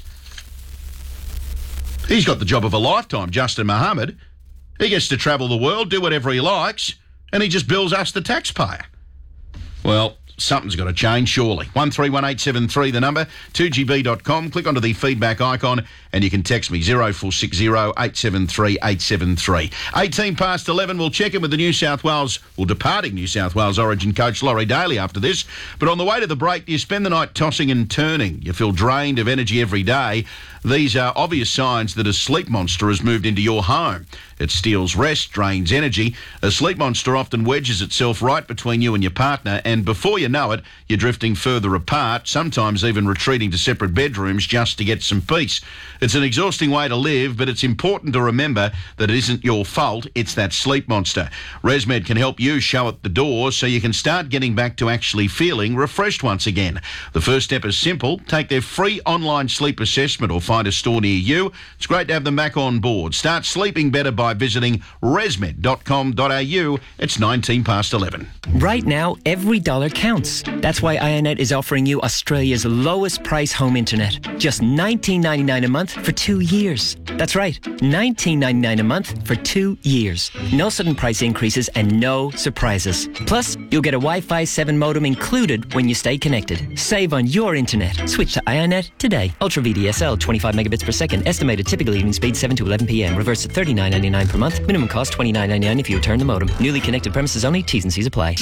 He's got the job of a lifetime, Justin Mohammed. He gets to travel the world, do whatever he likes, and he just bills us, the taxpayer. Well, something's got to change, surely. 131873, the number, 2gb.com. Click onto the feedback icon and you can text me 0460 873 873. 18 past 11, we'll check in with the New South Wales, departing New South Wales Origin coach Laurie Daly after this. But on the way to the break, you spend the night tossing and turning. You feel drained of energy every day. These are obvious signs that a sleep monster has moved into your home. It steals rest, drains energy. A sleep monster often wedges itself right between you and your partner, and before you know it, you're drifting further apart, sometimes even retreating to separate bedrooms just to get some peace. It's an exhausting way to live, but it's important to remember that it isn't your fault, it's that sleep monster. ResMed can help you show it the door so you can start getting back to actually feeling refreshed once again. The first step is simple. Take their free online sleep assessment or find a store near you. It's great to have them back on board. Start sleeping better by visiting resmed.com.au. It's 19 past 11. Right now, every dollar counts. That's why Ionet is offering you Australia's lowest price home internet. Just $19.99 a month for 2 years. That's right, $19.99 a month for 2 years. No sudden price increases and no surprises. Plus, you'll get a Wi-Fi 7 modem included when you stay connected. Save on your internet. Switch to Ionet today. Ultra VDSL, 25 megabits per second. Estimated typical evening speed 7 to 11 p.m. Reverse at $39.99 per month. Minimum cost $29.99 if you return the modem. Newly connected premises only. T's and C's apply.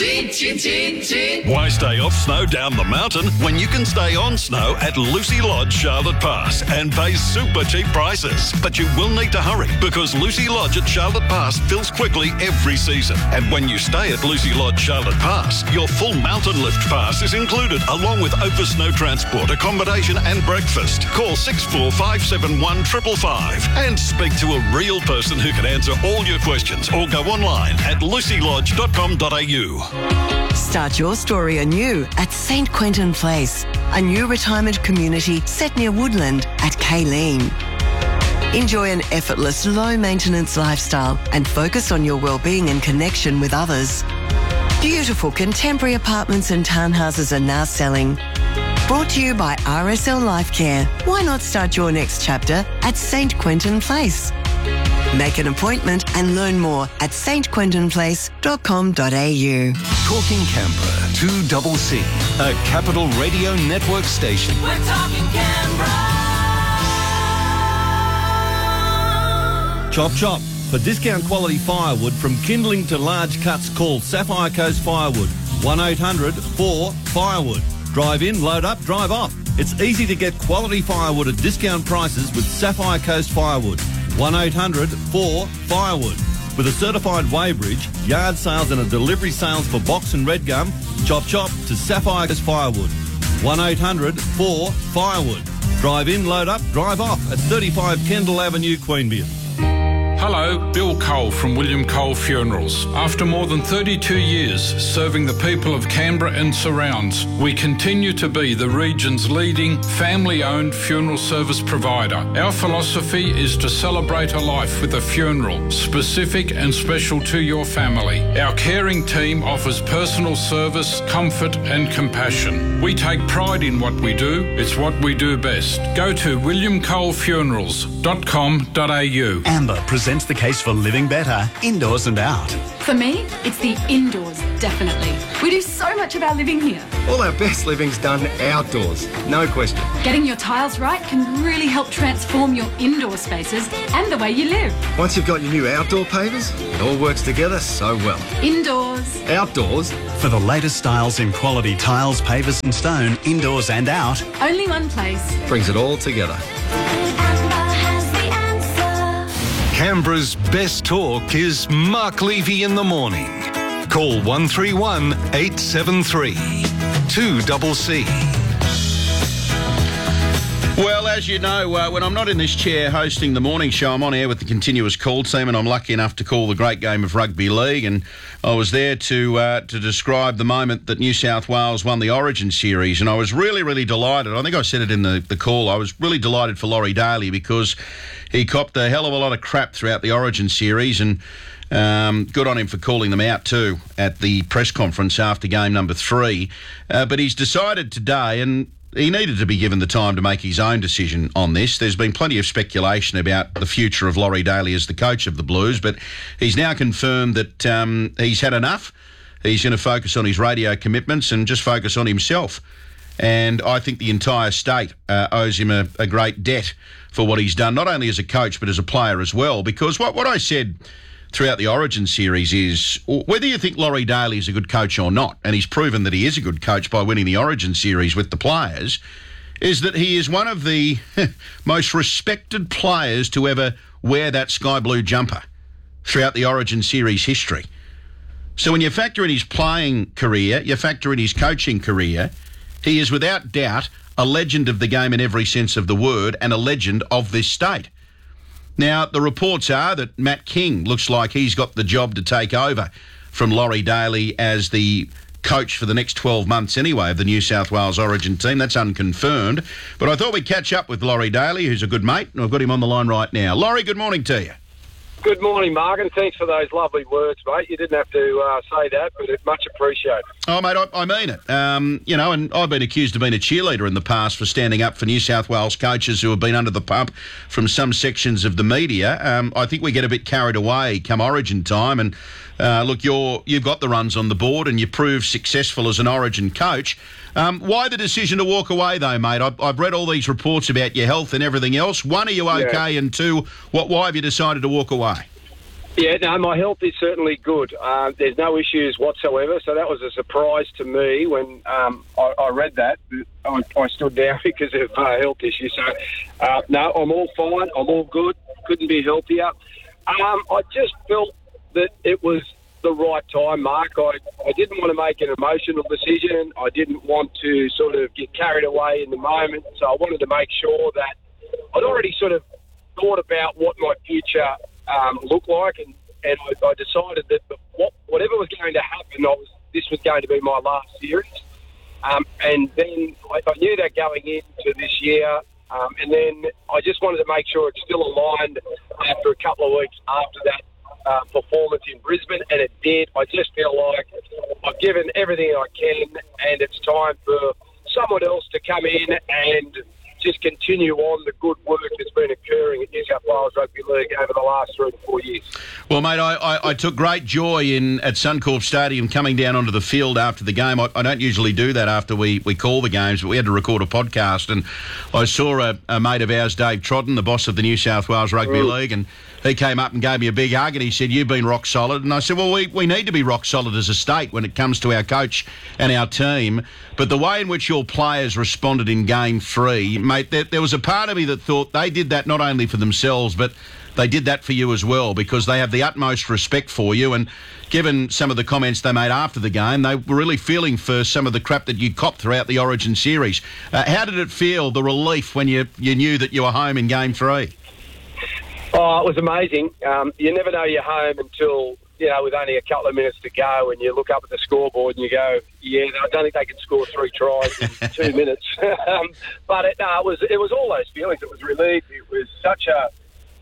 Why stay off snow down the mountain when you can stay on snow at Lucy Lodge, Charlotte Pass, and pay super cheap prices? But you will need to hurry because Lucy Lodge at Charlotte Pass fills quickly every season. And when you stay at Lucy Lodge, Charlotte Pass, your full mountain lift pass is included along with over snow transport, accommodation and breakfast. Call 64571 555 and speak to a real person who can answer all your questions or go online at lucylodge.com.au. Start your story anew at St Quentin Place, a new retirement community set near Woodland at Kayleen. Enjoy an effortless, low-maintenance lifestyle and focus on your well-being and connection with others. Beautiful contemporary apartments and townhouses are now selling. Brought to you by RSL Life Care. Why not start your next chapter at St Quentin Place? Make an appointment and learn more at stquentinplace.com.au. Talking Canberra, 2CC, a Capital Radio Network station. We're talking Canberra. Chop chop. For discount quality firewood from kindling to large cuts, call Sapphire Coast Firewood 1-800-4-FIREWOOD. Drive in, load up, drive off. It's easy to get quality firewood at discount prices with Sapphire Coast Firewood. 1-800-4-FIREWOOD. With a certified weighbridge, yard sales and a delivery sales for box and red gum, chop to Sapphire Coast Firewood. 1-800-4-FIREWOOD. Drive in, load up, drive off at 35 Kendall Avenue, Queanbeyan. Hello, Bill Cole from William Cole Funerals. After more than 32 years serving the people of Canberra and surrounds, we continue to be the region's leading family-owned funeral service provider. Our philosophy is to celebrate a life with a funeral, specific and special to your family. Our caring team offers personal service, comfort and compassion. We take pride in what we do. It's what we do best. Go to williamcolefunerals.com.au. Amber presents the case for living better, indoors and out. For me, it's the indoors, definitely. We do so much of our living here. All our best living's done outdoors, no question. Getting your tiles right can really help transform your indoor spaces and the way you live. Once you've got your new outdoor pavers, it all works together so well. Indoors. Outdoors. For the latest styles in quality tiles, pavers and stone, indoors and out. Only one place. Brings it all together. Canberra's best talk is Mark Levy in the morning. Call 131 873 2CC. Well, as you know, when I'm not in this chair hosting the morning show, I'm on air with the continuous call team, and I'm lucky enough to call the great game of rugby league. And I was there to describe the moment that New South Wales won the Origin series, and I was really, really delighted. I think I said it in the call. I was really delighted for Laurie Daly because he copped a hell of a lot of crap throughout the Origin series, and good on him for calling them out too at the press conference after game number 3. But he's decided today, and he needed to be given the time to make his own decision on this. There's been plenty of speculation about the future of Laurie Daly as the coach of the Blues, but he's now confirmed that he's had enough. He's going to focus on his radio commitments and just focus on himself. And I think the entire state owes him a great debt for what he's done, not only as a coach but as a player as well. Because what I said throughout the Origin series is whether you think Laurie Daly is a good coach or not, and he's proven that he is a good coach by winning the Origin series with the players, is that he is one of the most respected players to ever wear that sky blue jumper throughout the Origin series history. So when you factor in his playing career, you factor in his coaching career, he is without doubt a legend of the game in every sense of the word and a legend of this state. Now, the reports are that Matt King looks like he's got the job to take over from Laurie Daly as the coach for the next 12 months anyway of the New South Wales Origin team. That's unconfirmed. But I thought we'd catch up with Laurie Daly, who's a good mate, and I've got him on the line right now. Laurie, good morning to you. Good morning, Mark, and thanks for those lovely words, mate. You didn't have to say that, but it's much appreciated. Oh, mate, I mean it. And I've been accused of being a cheerleader in the past for standing up for New South Wales coaches who have been under the pump from some sections of the media. I think we get a bit carried away come Origin time, and look, you've got the runs on the board and you proved successful as an Origin coach. Why the decision to walk away, though, mate? I've read all these reports about your health and everything else. One, are you okay? Yeah. And two, why have you decided to walk away? Yeah, no, my health is certainly good. There's no issues whatsoever, so that was a surprise to me when I read that. I stood down because of health issues. So, no, I'm all fine. I'm all good. Couldn't be healthier. I just felt that it was the right time, Mark. I didn't want to make an emotional decision. I didn't want to sort of get carried away in the moment. So I wanted to make sure that I'd already sort of thought about what my future looked like, and I decided that whatever was going to happen, this was going to be my last series. And then I knew that going into this year, and then I just wanted to make sure it's still aligned after a couple of weeks after that performance in Brisbane, and it did. I just feel like I've given everything I can, and it's time for someone else to come in and just continue on the good work that's been occurring at New South Wales Rugby League over the last 3 to 4 years. Well, mate, I took great joy at Suncorp Stadium coming down onto the field after the game. I don't usually do that after we call the games, but we had to record a podcast, and I saw a mate of ours, Dave Trodden, the boss of the New South Wales Rugby League, and he came up and gave me a big hug, and he said, "You've been rock solid." And I said, well, we need to be rock solid as a state when it comes to our coach and our team. But the way in which your players responded in Game 3, mate, there was a part of me that thought they did that not only for themselves, but they did that for you as well, because they have the utmost respect for you. And given some of the comments they made after the game, they were really feeling for some of the crap that you copped throughout the Origin series. How did it feel, the relief, when you knew that you were home in Game 3? Oh, it was amazing. You never know you're home until, with only a couple of minutes to go, and you look up at the scoreboard and you go, yeah, I don't think they can score 3 tries in 2 minutes. But it was all those feelings. It was relief. It was such a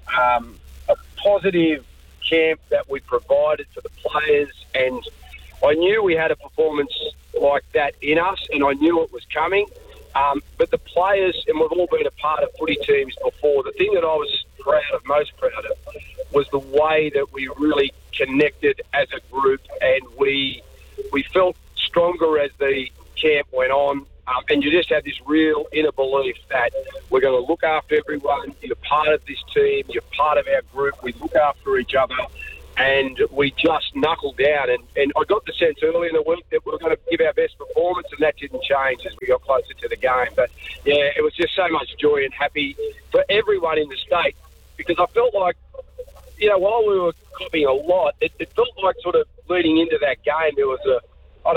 positive camp that we provided for the players, and I knew we had a performance like that in us, and I knew it was coming. But the players, and we've all been a part of footy teams before, the thing that I was most proud of, was the way that we really connected as a group, and we felt stronger as the camp went on. And you just had this real inner belief that we're going to look after everyone. You're part of this team. You're part of our group. We look after each other. And we just knuckled down. And I got the sense early in the week that we were going to give our best performance, and that didn't change as we got closer to the game. But, yeah, it was just so much joy and happy for everyone in the state, because I felt like, while we were copying a lot, it felt like sort of leading into that game, there was a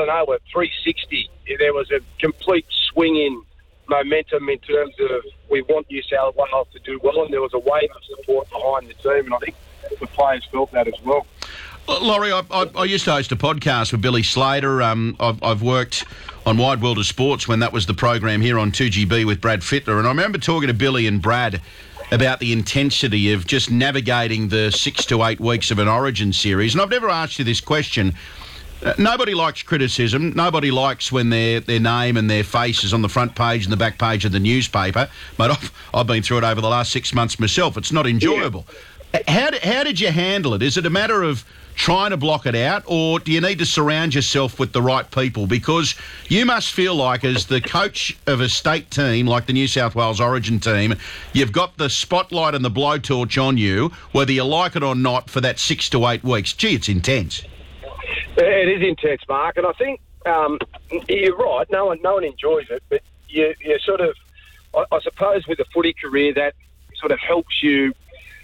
360. There was a complete swing in momentum in terms of we want New South Wales to do well, and there was a wave of support behind the team, and I think the players felt that as well. Laurie, I used to host a podcast with Billy Slater. I've worked on Wide World of Sports when that was the program here on 2GB with Brad Fittler, and I remember talking to Billy and Brad about the intensity of just navigating the 6 to 8 weeks of an Origin series. And I've never asked you this question. Nobody likes criticism. Nobody likes when their name and their face is on the front page and the back page of the newspaper. But I've been through it over the last 6 months myself. It's not enjoyable. Yeah. How did you handle it? Is it a matter of trying to block it out, or do you need to surround yourself with the right people? Because you must feel like, as the coach of a state team like the New South Wales Origin team, you've got the spotlight and the blowtorch on you, whether you like it or not, for that 6 to 8 weeks. Gee, it's intense. It is intense, Mark, and I think you're right. No one enjoys it, but you sort of, I suppose, with a footy career, that sort of helps you.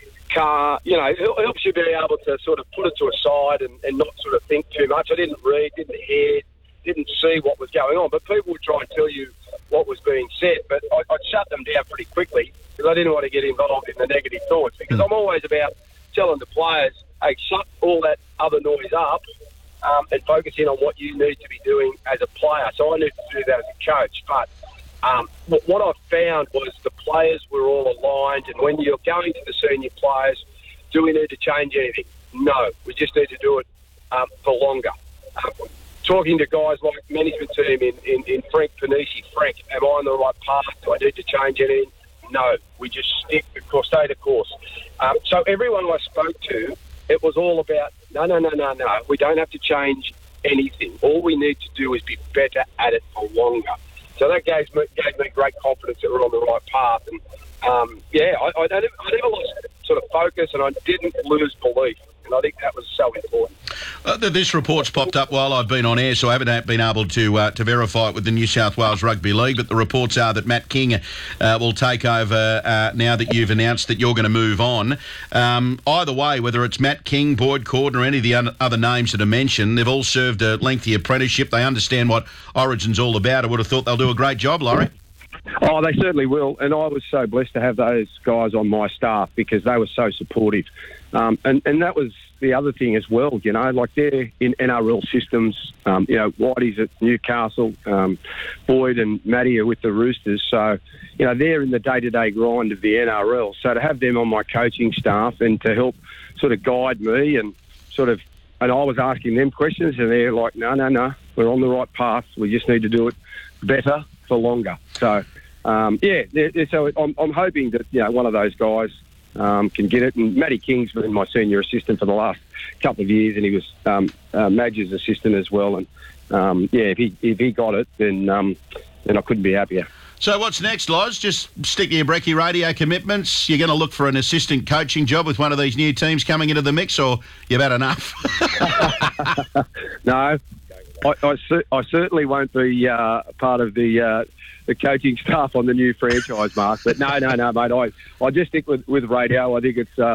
It helps you be able to sort of put it to a side and not sort of think too much. I didn't read, didn't hear, didn't see what was going on, but people would try and tell you what was being said. But I'd shut them down pretty quickly, because I didn't want to get involved in the negative thoughts, because I'm always about telling the players, hey, shut all that other noise up and focus in on what you need to be doing as a player. So I need to do that as a coach. But what I found was the players were all aligned, and when you're going to the senior players, do we need to change anything? No, we just need to do it for longer. Talking to guys like management team in Frank Panisi, Frank, am I on the right path? Do I need to change anything? No, we just stay the course. So everyone I spoke to, it was all about, no, we don't have to change anything. All we need to do is be better at it for longer. So that gave me great confidence that we're on the right path. And, I never lost sort of focus, and I didn't lose belief. And I think that was so important. This report's popped up while I've been on air, so I haven't been able to verify it with the New South Wales Rugby League, but the reports are that Matt King will take over now that you've announced that you're going to move on. Either way, whether it's Matt King, Boyd Cordner, or any of the other names that are mentioned, they've all served a lengthy apprenticeship. They understand what Origin's all about. I would have thought they'll do a great job, Laurie. Oh, they certainly will. And I was so blessed to have those guys on my staff, because they were so supportive. And that was the other thing as well, like they're in NRL systems. Whitey's at Newcastle, Boyd and Matty are with the Roosters. So, they're in the day-to-day grind of the NRL. So to have them on my coaching staff and to help sort of guide me and I was asking them questions, and they're like, no, we're on the right path. We just need to do it better for longer. So, so I'm hoping that, one of those guys can get it. And Matty King's been my senior assistant for the last couple of years, and he was Madge's assistant as well. And if he got it, then I couldn't be happier. So what's next, Loz? Just stick to your Brekkie Radio commitments. You're going to look for an assistant coaching job with one of these new teams coming into the mix, or you've had enough? No, I certainly won't be part of the coaching staff on the new franchise, Mark. But no, mate. I just stick with radio. I think it's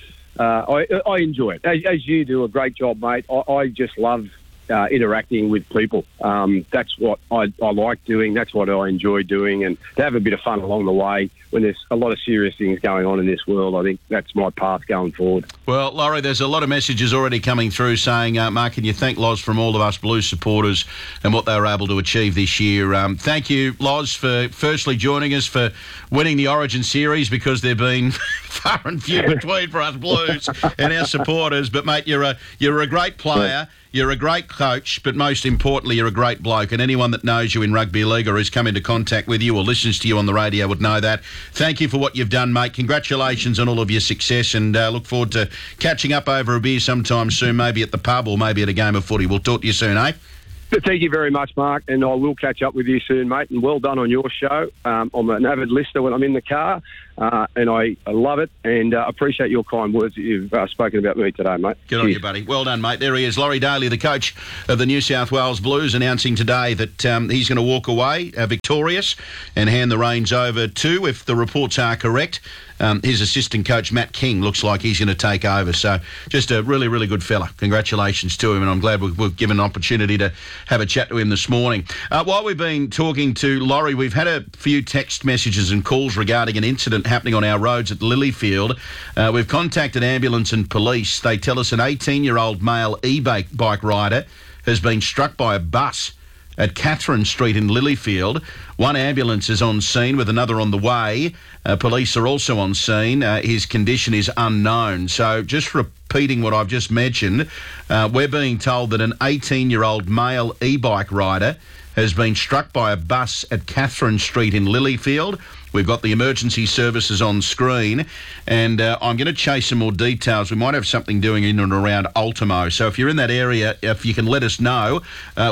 I enjoy it, as you do a great job, mate. I just love interacting with people. That's what I like doing. That's what I enjoy doing, and to have a bit of fun along the way when there's a lot of serious things going on in this world. I think that's my path going forward. Well, Laurie, there's a lot of messages already coming through saying, Mark, can you thank Loz from all of us Blues supporters and what they were able to achieve this year. Thank you, Loz, for firstly joining us, for winning the Origin Series, because they've been far and few between for us Blues and our supporters. But, mate, you're a great player. Yeah. You're a great coach, but most importantly, you're a great bloke. And anyone that knows you in rugby league or has come into contact with you or listens to you on the radio would know that. Thank you for what you've done, mate. Congratulations on all of your success, and look forward to catching up over a beer sometime soon, maybe at the pub or maybe at a game of footy. We'll talk to you soon, eh? Thank you very much, Mark, and I will catch up with you soon, mate, and well done on your show. I'm an avid listener when I'm in the car, and I love it, and appreciate your kind words that you've spoken about me today, mate. Good on you, buddy. Well done, mate. There he is, Laurie Daly, the coach of the New South Wales Blues, announcing today that he's going to walk away victorious and hand the reins over to, if the reports are correct, his assistant coach, Matt King, looks like he's going to take over. So just a really, really good fella. Congratulations to him, and I'm glad we've given an opportunity to have a chat to him this morning. While we've been talking to Laurie, we've had a few text messages and calls regarding an incident happening on our roads at Lilyfield. We've contacted ambulance and police. They tell us an 18-year-old male e-bike rider has been struck by a bus at Catherine Street in Lilyfield. One ambulance is on scene with another on the way. Police are also on scene. His condition is unknown. So just repeating what I've just mentioned, we're being told that an 18-year-old male e-bike rider has been struck by a bus at Catherine Street in Lilyfield. We've got the emergency services on screen, and I'm going to chase some more details. We might have something doing in and around Ultimo. So if you're in that area, if you can let us know,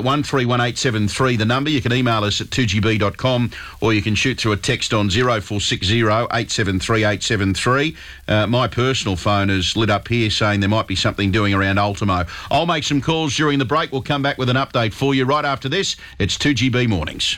131873, the number. You can email us at 2gb.com, or you can shoot through a text on 0460 873 873. My personal phone is lit up here saying there might be something doing around Ultimo. I'll make some calls during the break. We'll come back with an update for you right after this. It's 2GB Mornings.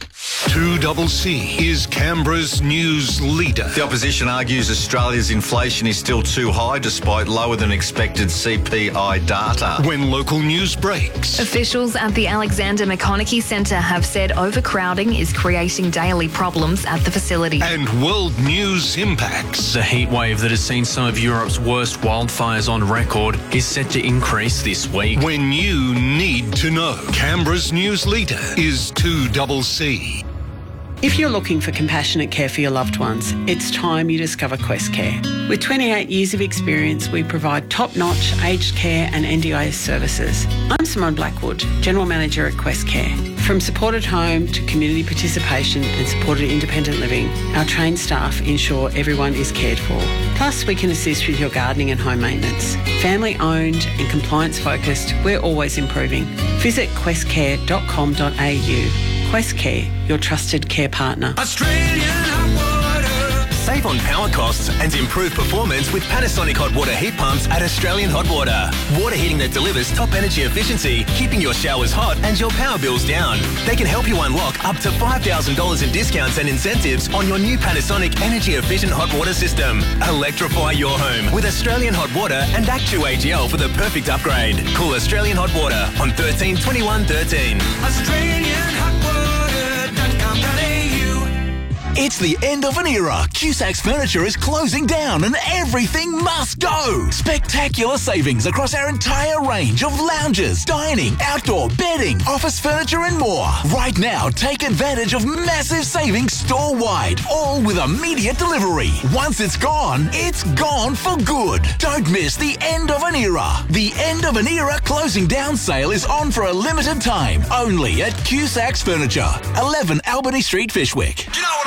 2CC is Canberra's news leader. The opposition argues Australia's inflation is still too high despite lower than expected CPI data. When local news breaks. Officials at the Alexander McConaughey Centre have said overcrowding is creating daily problems at the facility. And world news impacts. The heat wave that has seen some of Europe's worst wildfires on record is set to increase this week. When you need to know. Canberra's news leader is 2CC. If you're looking for compassionate care for your loved ones, it's time you discover Quest Care. With 28 years of experience, we provide top-notch aged care and NDIS services. I'm Simone Blackwood, General Manager at Quest Care. From supported home to community participation and supported independent living, our trained staff ensure everyone is cared for. Plus, we can assist with your gardening and home maintenance. Family-owned and compliance-focused, we're always improving. Visit questcare.com.au. Quest Care, your trusted care partner. Save on power costs and improve performance with Panasonic hot water heat pumps at Australian Hot Water. Water heating that delivers top energy efficiency, keeping your showers hot and your power bills down. They can help you unlock up to $5,000 in discounts and incentives on your new Panasonic energy efficient hot water system. Electrify your home with Australian Hot Water and Actu-AGL for the perfect upgrade. Call Australian Hot Water on 13 21 13. It's the end of an era. Cusac's Furniture is closing down and everything must go. Spectacular savings across our entire range of lounges, dining, outdoor, bedding, office furniture and more. Right now, take advantage of massive savings store-wide, all with immediate delivery. Once it's gone for good. Don't miss the end of an era. The end of an era closing down sale is on for a limited time, only at Cusac's Furniture, 11 Albany Street, Fishwick. You know what